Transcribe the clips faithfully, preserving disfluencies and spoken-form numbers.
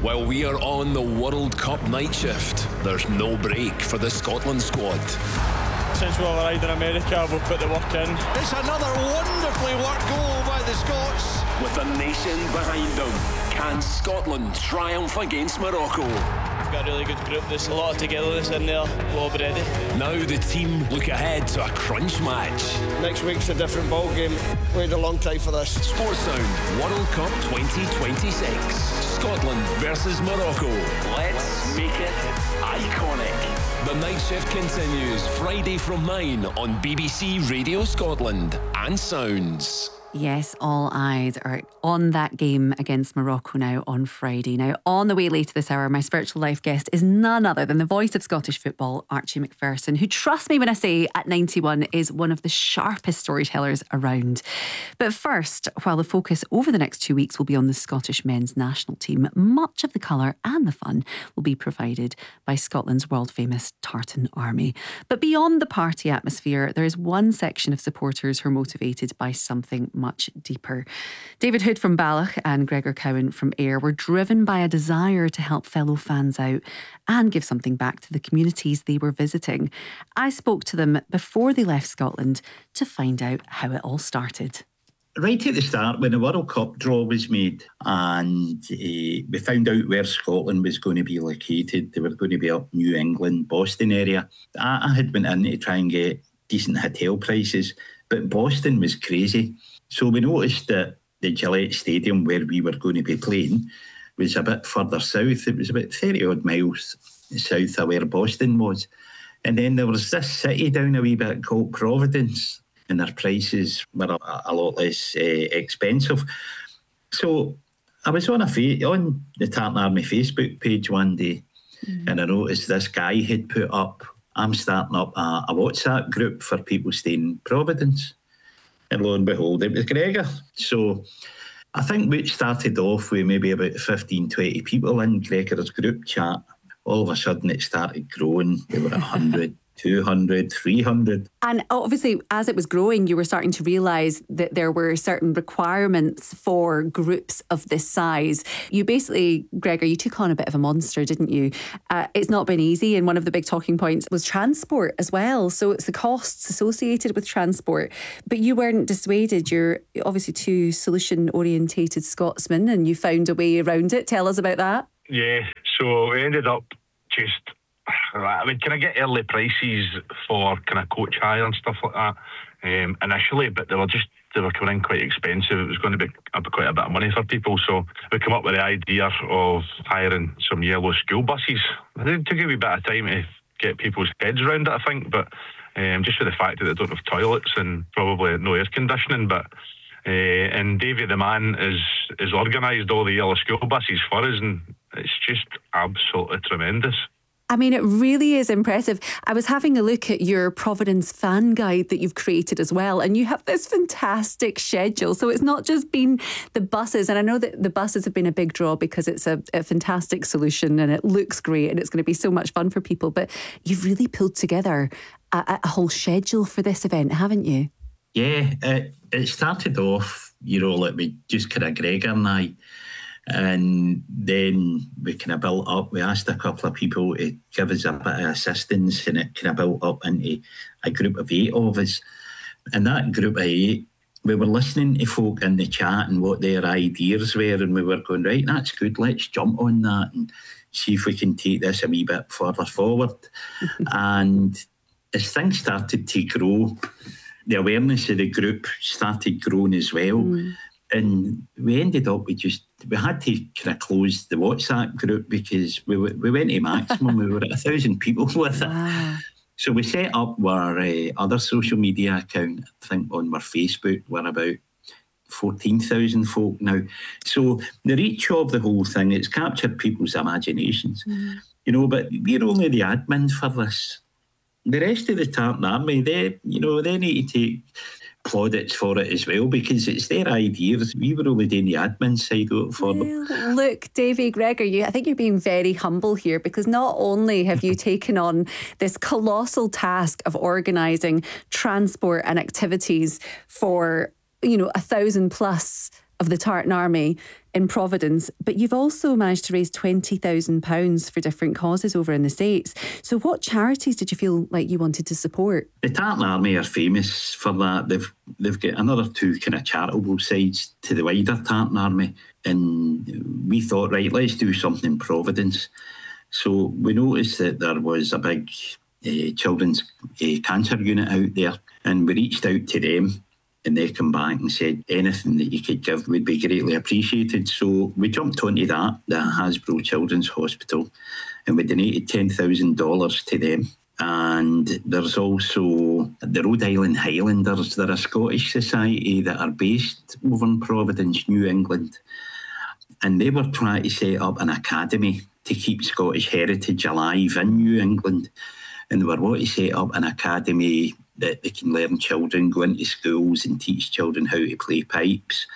While we are on the World Cup night shift, there's no break for the Scotland squad. Since we arrived in America, we've put the work in. It's another wonderfully worked goal by the Scots. With the nation behind them, can Scotland triumph against Morocco? We've got a really good group. There's a lot of togetherness in there. We're all ready. Now the team look ahead to a crunch match. Next week's a different ball game. Waited a long time for this. Sports Sound World Cup twenty twenty-six. Scotland versus Morocco. Let's make it iconic. The night shift continues Friday from nine on B B C Radio Scotland and Sounds. Yes, all eyes are on that game against Morocco now on Friday. Now, on the way later this hour, my spiritual life guest is none other than the voice of Scottish football, Archie Macpherson, who, trust me when I say, at ninety-one, is one of the sharpest storytellers around. But first, while the focus over the next two weeks will be on the Scottish men's national team, much of the colour and the fun will be provided by Scotland's world-famous Tartan Army. But beyond the party atmosphere, there is one section of supporters who are motivated by something much deeper. David Hood from Ballach and Gregor Cowan from Ayr were driven by a desire to help fellow fans out and give something back to the communities they were visiting. I spoke to them before they left Scotland to find out how it all started. Right at the start, when the World Cup draw was made and uh, we found out where Scotland was going to be located, they were going to be up New England, Boston area. I, I had went in to try and get decent hotel prices, but Boston was crazy. So we noticed that the Gillette Stadium where we were going to be playing was a bit further south. It was about thirty odd miles south of where Boston was. And then there was this city down a wee bit called Providence, and their prices were a, a lot less uh, expensive. So I was on a fa- on the Tartan Army Facebook page one day, mm. and I noticed this guy had put up, I'm starting up a, a WhatsApp group for people staying in Providence. And lo and behold, it was Gregor. So I think we started off with maybe about fifteen, twenty people in Gregor's group chat. All of a sudden it started growing. We were at one hundred, two hundred, three hundred. And obviously, as it was growing, you were starting to realise that there were certain requirements for groups of this size. You basically, Gregor, you took on a bit of a monster, didn't you? Uh, it's not been easy, and one of the big talking points was transport as well. So it's the costs associated with transport. But you weren't dissuaded. You're obviously two solution-orientated Scotsmen, and you found a way around it. Tell us about that. Yeah, so we ended up just... I mean, can I get early prices for kind of coach hire and stuff like that um, initially, but they were just they were coming in quite expensive. It was going to be quite a bit of money for people, so we came up with the idea of hiring some yellow school buses. It took a wee bit of time to get people's heads around it, I think, but um, just for the fact that they don't have toilets and probably no air conditioning, but uh, and Davey the man is is organised all the yellow school buses for us, and it's just absolutely tremendous. I mean, it really is impressive. I was having a look at your Providence fan guide that you've created as well, and you have this fantastic schedule. So it's not just been the buses, and I know that the buses have been a big draw because it's a, a fantastic solution and it looks great and it's going to be so much fun for people, but you've really pulled together a, a whole schedule for this event, haven't you? Yeah, it, it started off, you know, like we just kind of Gregor and I, and then we kind of built up. We asked a couple of people to give us a bit of assistance, and it kind of built up into a group of eight of us. And that group of eight, we were listening to folk in the chat and what their ideas were, and we were going, right, that's good, let's jump on that and see if we can take this a wee bit further forward. And as things started to grow, the awareness of the group started growing as well. Mm. And we ended up with just, we had to kind of close the WhatsApp group because we we went to maximum. We were at a thousand people with it. Wow. So we set up our uh, other social media account. I think on our Facebook, we're about fourteen thousand folk now. So the reach of the whole thing, it's captured people's imaginations. Mm. You know, but we're only the admin for this. The rest of the Tartan Army, they, you know, they need to take plaudits for it as well because it's their ideas. We were only doing the admin side of it for them. Look, Davy, Gregor, you, I think you're being very humble here because not only have you taken on this colossal task of organising transport and activities for, you know, a thousand plus of the Tartan Army in Providence, but you've also managed to raise twenty thousand pounds for different causes over in the States. So what charities did you feel like you wanted to support? The Tartan Army are famous for that. They've they've got another two kind of charitable sides to the wider Tartan Army. And we thought, right, let's do something in Providence. So we noticed that there was a big uh, children's uh, cancer unit out there, and we reached out to them. And they come back and said anything that you could give would be greatly appreciated. So we jumped onto that, the Hasbro Children's Hospital, and we donated ten thousand dollars to them. And there's also the Rhode Island Highlanders. They're a Scottish society that are based over in Providence, New England. And they were trying to set up an academy to keep Scottish heritage alive in New England. And they were wanting to set up an academy that they can learn children, go into schools and teach children how to play pipes.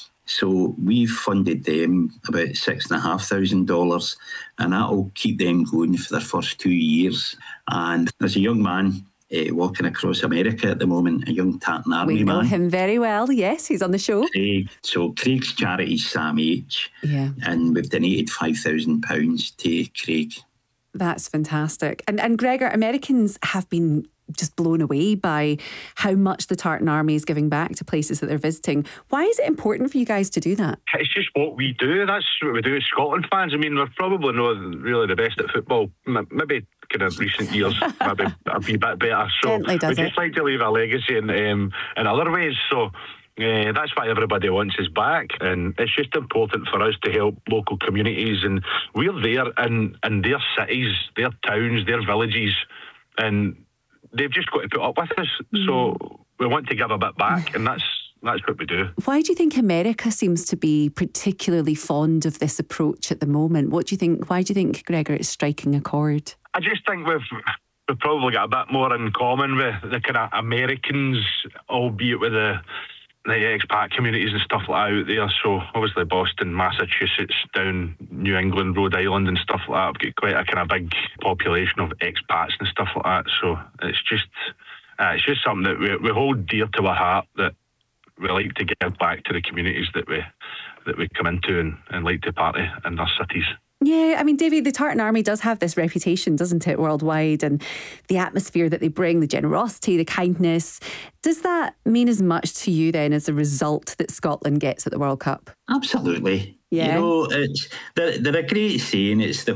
So we've funded them about six and a half thousand dollars, and that'll keep them going for their first two years. And there's a young man uh, walking across America at the moment, a young Tartan Army man. We know man. him very well, yes, he's on the show. Craig. So Craig's charity is Sam H. Yeah. And we've donated five thousand pounds to Craig. That's fantastic. And, and Gregor, Americans have been just blown away by how much the Tartan Army is giving back to places that they're visiting. Why is it important for you guys to do that? It's just what we do. That's what we do as Scotland fans. I mean, we're probably not really the best at football. Maybe kind of recent years, maybe a wee bit better. So Gently does we it. just like to leave a legacy in, um, in other ways. So Uh, that's why everybody wants us back, and it's just important for us to help local communities, and we're there in, in their cities, their towns, their villages, and they've just got to put up with us. Mm. So we want to give a bit back, and that's that's what we do. Why do you think America seems to be particularly fond of this approach at the moment? What do you think? Why do you think, Gregor, it's striking a chord? I just think we've we've probably got a bit more in common with the kind of Americans, albeit with the the expat communities and stuff like that out there. So obviously Boston, Massachusetts, down New England, Rhode Island and stuff like that. We've got quite a kind of big population of expats and stuff like that. So it's just uh, it's just something that we, we hold dear to our heart, that we like to give back to the communities that we that we come into and, and like to party in their cities. Yeah, I mean, Davy, the Tartan Army does have this reputation, doesn't it, worldwide, and the atmosphere that they bring, the generosity, the kindness. Does that mean as much to you then as a result that Scotland gets at the World Cup? Absolutely. Yeah. You know, it's they're, they're a great saying. It's the